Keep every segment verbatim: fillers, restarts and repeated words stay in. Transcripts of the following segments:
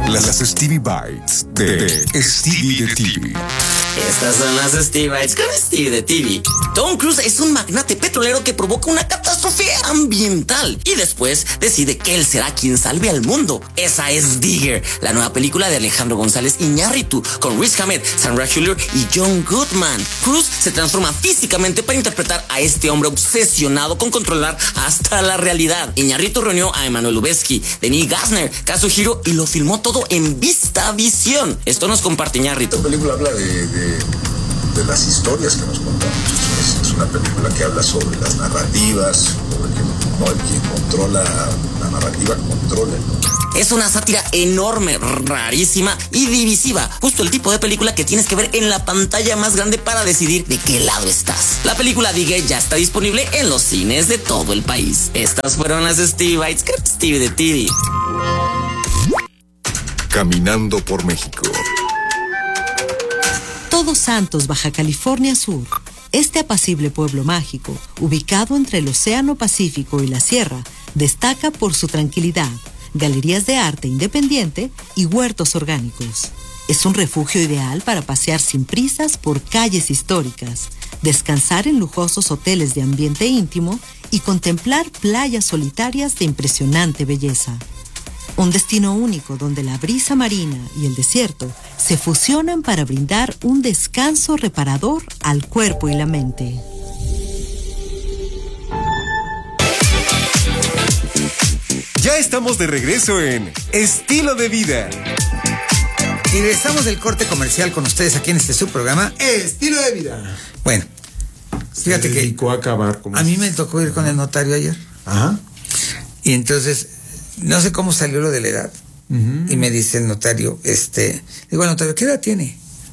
Las Stevie Bites de Stevie de T V. Estas son las Stevie Bites con Stevie de T V. Tom Cruise es un magnate petrolero que provoca una catástrofe ambiental y después decide que él será quien salve al mundo. Esa es Digger, la nueva película de Alejandro González Iñárritu, con Riz Ahmed, Sandra Hüller y John Goodman. Cruise se transforma físicamente para interpretar a este hombre obsesionado con controlar hasta la realidad. Iñárritu reunió a Emmanuel Lubezki, Denis Gassner, Kazuhiro y lo filmó todo en VistaVision. Esto nos comparte Iñárritu. Esta película habla de, de, de las historias que nos contamos. Es, es una película que habla sobre las narrativas, sobre que no, el quien controla la narrativa controla. Es una sátira enorme, rarísima y divisiva. Justo el tipo de película que tienes que ver en la pantalla más grande para decidir de qué lado estás. La película Digger ya está disponible en los cines de todo el país. Estas fueron las Stevie Bites con Stevie de T V. Caminando por México. Todos Santos, Baja California Sur. Este apacible pueblo mágico, ubicado entre el Océano Pacífico y la Sierra, destaca por su tranquilidad, galerías de arte independiente y huertos orgánicos. Es un refugio ideal para pasear sin prisas por calles históricas, descansar en lujosos hoteles de ambiente íntimo y contemplar playas solitarias de impresionante belleza. Un destino único donde la brisa marina y el desierto se fusionan para brindar un descanso reparador al cuerpo y la mente. Ya estamos de regreso en Estilo de Vida. Y regresamos del corte comercial con ustedes aquí en este subprograma Estilo de Vida. Bueno, fíjate Se que dedicó a acabar como a mí me tocó ir con el notario ayer. Ajá. Y entonces, no sé cómo salió lo de la edad. Uh-huh. Y me dice el notario, este, digo al notario, ¿qué edad tiene?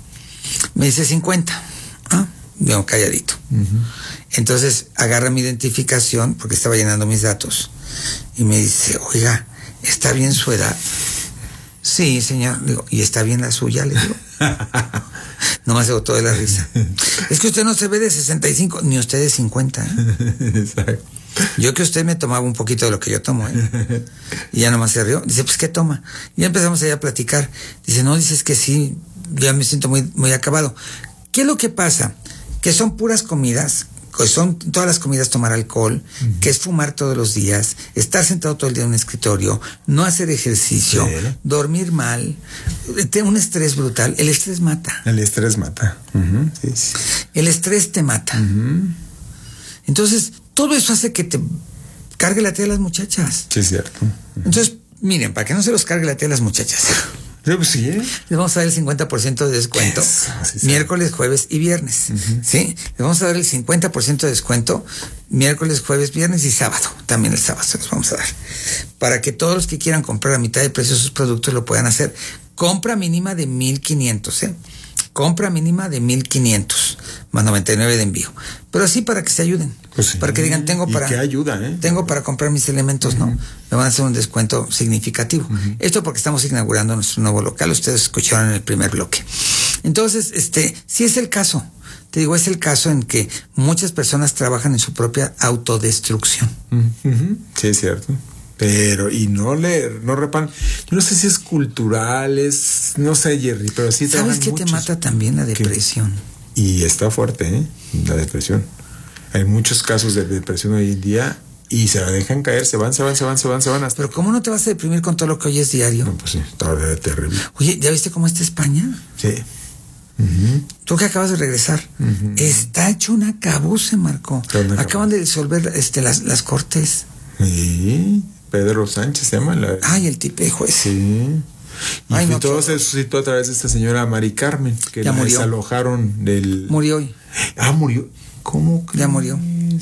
Me dice cincuenta. Ah, yo calladito. Uh-huh. Entonces agarra mi identificación porque estaba llenando mis datos. Y me dice, oiga, ¿está bien su edad? Sí, señor. Digo, ¿y está bien la suya? Le digo. Nomás se botó de la risa. Es que usted no se ve de sesenta y cinco, ni usted de cincuenta. ¿eh? Exacto. Yo que usted me tomaba un poquito de lo que yo tomo, ¿eh? Y ya nomás se rió. Dice, pues, ¿qué toma? Y ya empezamos allá a platicar. Dice, no, dices que sí, ya me siento muy, muy acabado. ¿Qué es lo que pasa? Que son puras comidas, que son todas las comidas tomar alcohol, uh-huh. que es fumar todos los días, estar sentado todo el día en un escritorio, no hacer ejercicio, sí. dormir mal, un estrés brutal. El estrés mata. El estrés mata. Uh-huh. Sí, sí. El estrés te mata. Uh-huh. Entonces, todo eso hace que te cargue la tela a las muchachas. Sí, es cierto. Uh-huh. Entonces, miren, para que no se los cargue la tela a las muchachas. Sí, pues sí, ¿eh? Les vamos a dar el cincuenta por ciento de descuento. Eso, miércoles, jueves y viernes. Uh-huh. ¿Sí? Les vamos a dar el cincuenta por ciento de descuento miércoles, jueves, viernes y sábado. También el sábado se los vamos a dar. Para que todos los que quieran comprar a mitad de precio sus productos lo puedan hacer. Compra mínima de mil quinientos, ¿eh? Compra mínima de mil quinientos, más noventa y nueve de envío. Pero así para que se ayuden. Pues sí. Para que digan, tengo para... ¿Y qué ayuda, eh? Tengo para comprar mis elementos, uh-huh. ¿no? Me van a hacer un descuento significativo. Uh-huh. Esto porque estamos inaugurando nuestro nuevo local. Ustedes escucharon en el primer bloque. Entonces, este, sí es el caso. Te digo, es el caso en que muchas personas trabajan en su propia autodestrucción. Uh-huh. Sí, es cierto. Pero, y no le, no reparan. Yo no sé si es cultural, es, no sé, Jerry, pero sí. ¿Sabes qué te mata también? La depresión. ¿Qué? Y está fuerte, ¿eh? La depresión. Hay muchos casos de depresión hoy en día y se la dejan caer, se van, se van, se van, se van, se van hasta. Pero ¿cómo no te vas a deprimir con todo lo que oyes diario? No, pues sí, está terrible. Oye, ¿ya viste cómo está España? Sí. Uh-huh. Tú que acabas de regresar, uh-huh. está hecho un acabose, Marco. Acaban de disolver este, las, las cortes. Sí. Pedro Sánchez se llama. La... Ay, el tipejo ese. Sí. Y Ay, no, todo se suscitó a través de esta señora Mari Carmen, que ya la murió. Desalojaron del... Murió hoy. Ah, murió. ¿Cómo crees? Ya murió.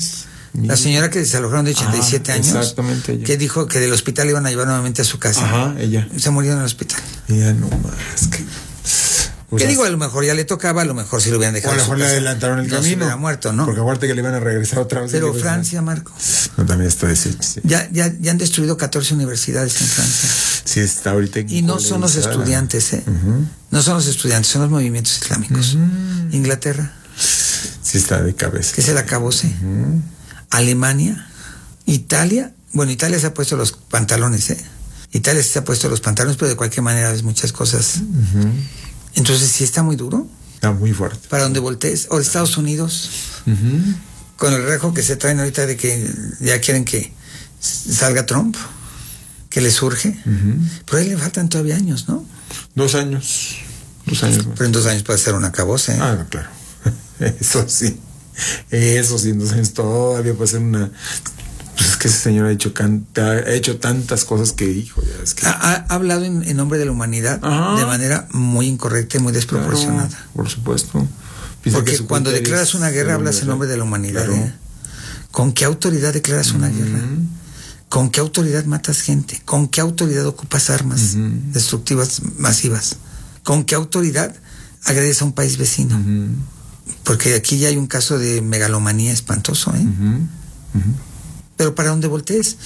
La señora que desalojaron de ochenta y siete ah, años. Exactamente. Ella. Que dijo que del hospital iban a llevar nuevamente a su casa. Ajá, ella. Se murió en el hospital. Ya no más. Que... Pues ¿Qué digo? A lo mejor ya le tocaba, a lo mejor si lo hubieran dejado. O a lo mejor le adelantaron el ya camino. Se hubiera muerto, ¿no? Porque aparte que le iban a regresar otra vez. Pero Francia, Marco. No, también está deshecho. Sí. Ya, ya, ya han destruido catorce universidades en Francia. Sí, está ahorita en Y no son los estudiantes, ¿eh? Uh-huh. No son los estudiantes, son los movimientos islámicos. Uh-huh. Inglaterra. Sí, está de cabeza. Que se la acabóse. Uh-huh. Alemania. Italia. Bueno, Italia se ha puesto los pantalones, ¿eh? Italia se ha puesto los pantalones, pero de cualquier manera ves muchas cosas. Uh-huh. Entonces sí está muy duro. Está muy fuerte. Para donde voltees. O Estados Unidos, uh-huh. con el rejo que se traen ahorita de que ya quieren que salga Trump, que le surge. Uh-huh. Pero a él le faltan todavía años, ¿no? Dos años. Dos años más. Pero en dos años puede ser un acabose, ¿eh? Ah, claro. Eso sí. Eso sí, en dos años todavía puede ser una... Pues es que ese señor ha hecho, canta, ha hecho tantas cosas que, hijo, ya es que... Ha, ha hablado en, en nombre de la humanidad. Ajá. De manera muy incorrecta y muy desproporcionada. Claro, por supuesto. Piensa porque cuando declaras una guerra hablas en nombre de la humanidad. Claro. ¿eh? ¿Con qué autoridad declaras una uh-huh. guerra? ¿Con qué autoridad matas gente? ¿Con qué autoridad ocupas armas uh-huh. destructivas masivas? ¿Con qué autoridad agredes a un país vecino? Uh-huh. Porque aquí ya hay un caso de megalomanía espantoso, ¿eh? Uh-huh. Uh-huh. Pero para donde voltees,